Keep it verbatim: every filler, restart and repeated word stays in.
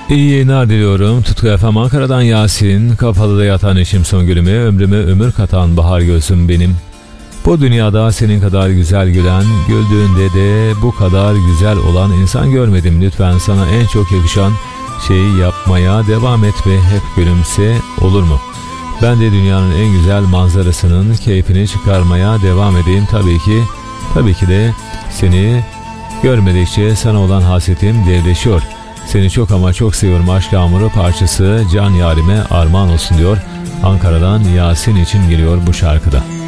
İyi yayınlar diliyorum. Tutku F M Ankara'dan Yasin. Kapalıda yatan eşim Songül'üme, ömrüme ömür katan bahar gözüm benim. Bu dünyada senin kadar güzel gülen, güldüğünde de bu kadar güzel olan insan görmedim. Lütfen sana en çok yakışan şeyi yapmaya devam et ve hep gülümse, olur mu? Ben de dünyanın en güzel manzarasının keyfini çıkarmaya devam edeyim. Tabii ki, tabii ki de seni görmedikçe sana olan hasretim devleşiyor. Seni çok ama çok seviyorum, aşk yağmuru parçası can yarime armağan olsun diyor. Ankara'dan Yasin için geliyor bu şarkıda.